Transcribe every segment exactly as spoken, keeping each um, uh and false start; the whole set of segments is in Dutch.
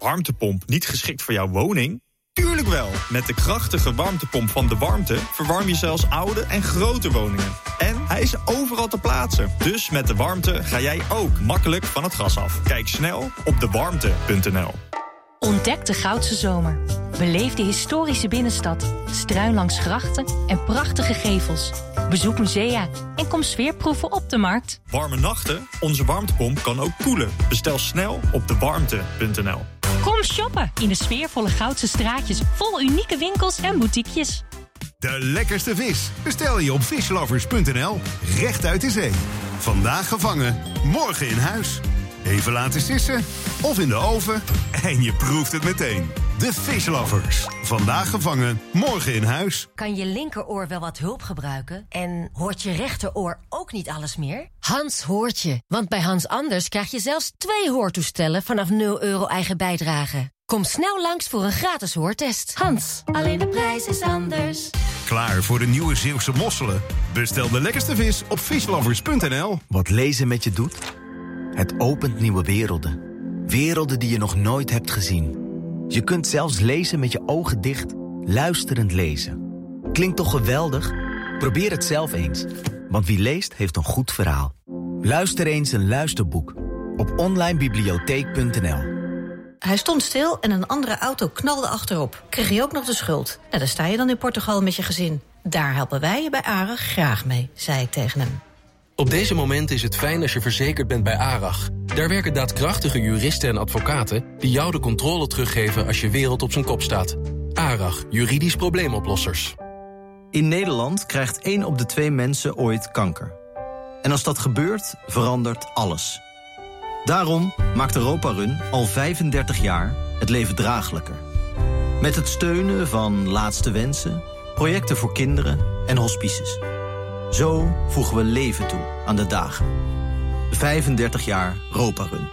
warmtepomp niet geschikt voor jouw woning? Tuurlijk wel! Met de krachtige warmtepomp van De Warmte verwarm je zelfs oude en grote woningen. En hij is overal te plaatsen. Dus met De Warmte ga jij ook makkelijk van het gas af. Kijk snel op de warmte punt n l. Ontdek de Goudse Zomer. Beleef de historische binnenstad, struin langs grachten en prachtige gevels. Bezoek musea en kom sfeerproeven op de markt. Warme nachten? Onze warmtepomp kan ook koelen. Bestel snel op de warmte punt n l. Kom shoppen in de sfeervolle Goudse straatjes vol unieke winkels en boutiquejes. De lekkerste vis bestel je op fishlovers punt n l. Recht uit de zee. Vandaag gevangen, morgen in huis. Even laten sissen of in de oven en je proeft het meteen. De Fishlovers. Vandaag gevangen, morgen in huis. Kan je linkeroor wel wat hulp gebruiken? En hoort je rechteroor ook niet alles meer? Hans hoort je. Want bij Hans Anders krijg je zelfs twee hoortoestellen vanaf nul euro eigen bijdrage. Kom snel langs voor een gratis hoortest. Hans, alleen de prijs is anders. Klaar voor de nieuwe Zeeuwse mosselen? Bestel de lekkerste vis op fishlovers punt n l. Wat lezen met je doet? Het opent nieuwe werelden. Werelden die je nog nooit hebt gezien. Je kunt zelfs lezen met je ogen dicht, luisterend lezen. Klinkt toch geweldig? Probeer het zelf eens. Want wie leest, heeft een goed verhaal. Luister eens een luisterboek op online bibliotheek punt n l. Hij stond stil en een andere auto knalde achterop. Kreeg je ook nog de schuld? Nou, daar sta je dan in Portugal met je gezin. Daar helpen wij je bij ARAG graag mee, zei ik tegen hem. Op deze moment is het fijn als je verzekerd bent bij ARAG. Daar werken daadkrachtige juristen en advocaten die jou de controle teruggeven als je wereld op zijn kop staat. ARAG, juridisch probleemoplossers. In Nederland krijgt één op de twee mensen ooit kanker. En als dat gebeurt, verandert alles. Daarom maakt Europa Run al vijfendertig jaar het leven draaglijker. Met het steunen van Laatste Wensen, projecten voor kinderen en hospices. Zo voegen we leven toe aan de dagen. vijfendertig jaar Europa Run.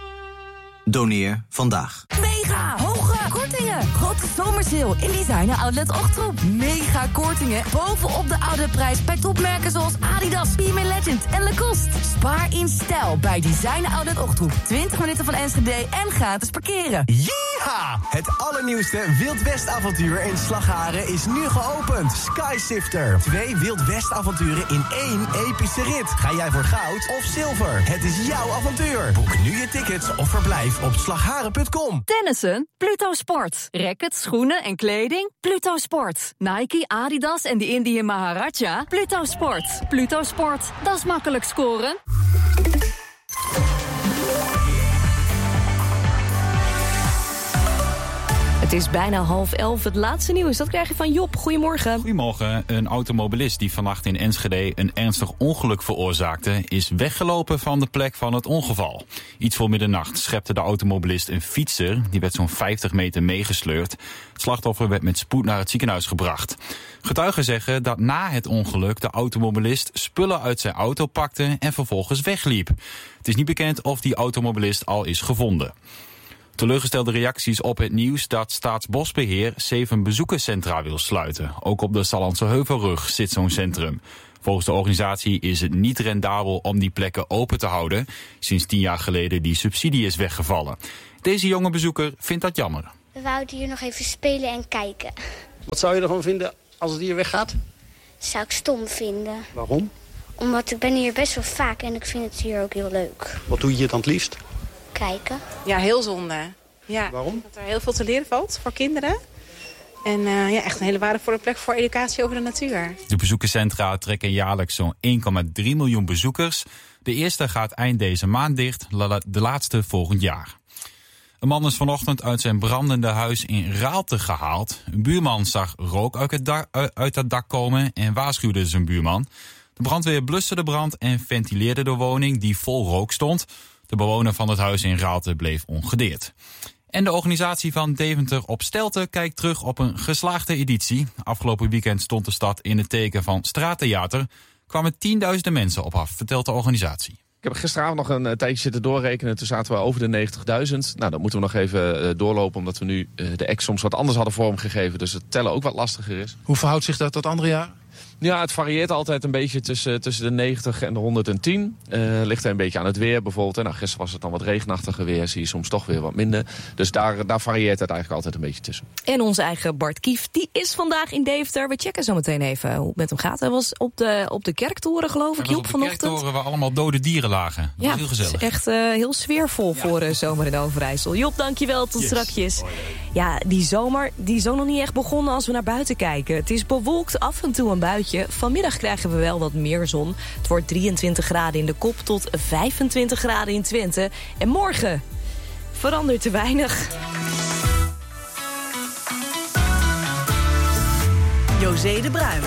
Doneer vandaag. Mega hoge kortingen. Grote zomersale in Designer Outlet Ochtroep. Mega kortingen bovenop de oude prijs bij topmerken zoals Adidas, P M A Legend en Lacoste. Spaar in stijl bij Designer Outlet Ochtroep. twintig minuten van Enschede en gratis parkeren. Yeeha! Het allernieuwste Wild West avontuur in Slagharen is nu geopend. Skysifter. Twee Wild West avonturen in één epische rit. Ga jij voor goud of zilver? Het is jouw avontuur. Boek nu je tickets of verblijf op slagharen punt com. Tennissen? Pluto Sport. Rackets, schoenen en kleding? Pluto Sport. Nike, Adidas en de Indian Maharaja? Pluto Sport. Pluto Sport. Dat is makkelijk scoren. Het is bijna half elf. Het laatste nieuws, dat krijg je van Job. Goedemorgen. Goedemorgen. Een automobilist die vannacht in Enschede een ernstig ongeluk veroorzaakte, is weggelopen van de plek van het ongeval. Iets voor middernacht schepte de automobilist een fietser. Die werd zo'n vijftig meter meegesleurd. Het slachtoffer werd met spoed naar het ziekenhuis gebracht. Getuigen zeggen dat na het ongeluk de automobilist spullen uit zijn auto pakte en vervolgens wegliep. Het is niet bekend of die automobilist al is gevonden. Teleurgestelde reacties op het nieuws dat Staatsbosbeheer zeven bezoekerscentra wil sluiten. Ook op de Sallandse Heuvelrug zit zo'n centrum. Volgens de organisatie is het niet rendabel om die plekken open te houden, sinds tien jaar geleden die subsidie is weggevallen. Deze jonge bezoeker vindt dat jammer. We wouden hier nog even spelen en kijken. Wat zou je ervan vinden als het hier weggaat? Dat zou ik stom vinden. Waarom? Omdat ik ben hier best wel vaak en ik vind het hier ook heel leuk. Wat doe je hier dan het liefst? Kijken. Ja, heel zonde. Ja, waarom? Dat er heel veel te leren valt voor kinderen. En uh, ja, echt een hele waardevolle plek voor educatie over de natuur. De bezoekerscentra trekken jaarlijks zo'n één komma drie miljoen bezoekers. De eerste gaat eind deze maand dicht, de laatste volgend jaar. Een man is vanochtend uit zijn brandende huis in Raalte gehaald. Een buurman zag rook uit het dak, uit het dak komen en waarschuwde zijn buurman. De brandweer bluste de brand en ventileerde de woning die vol rook stond. De bewoner van het huis in Raalte bleef ongedeerd. En de organisatie van Deventer op Stelten kijkt terug op een geslaagde editie. Afgelopen weekend stond de stad in het teken van straattheater. Kwamen tienduizenden mensen op af, vertelt de organisatie. Ik heb gisteravond nog een tijdje zitten doorrekenen. Toen zaten we over de negentigduizend. Nou, dan moeten we nog even uh, doorlopen, omdat we nu uh, de act soms wat anders hadden vormgegeven. Dus het tellen ook wat lastiger is. Hoe verhoudt zich dat tot andere jaar? Ja, het varieert altijd een beetje tussen, tussen de negentig en de honderdtien. Uh, ligt er een beetje aan het weer bijvoorbeeld. En nou, gisteren was het dan wat regenachtiger weer. Zie je soms toch weer wat minder. Dus daar, daar varieert het eigenlijk altijd een beetje tussen. En onze eigen Bart Kief, die is vandaag in Deventer. We checken zo meteen even hoe het met hem gaat. Hij was op de, op de kerktoren, geloof ik, Joep, vanochtend. Op de kerktoren waar allemaal dode dieren lagen. Dat ja, was heel gezellig. Het is echt uh, heel sfeervol ja. voor uh, zomer in Overijssel. Job, dankjewel. Tot yes. strakjes. Oh, ja, die zomer die is ook nog niet echt begonnen als we naar buiten kijken. Het is bewolkt, af en toe een buitje. Vanmiddag krijgen we wel wat meer zon. Het wordt drieëntwintig graden in de Kop tot vijfentwintig graden in Twente. En morgen verandert te weinig. José de Bruin.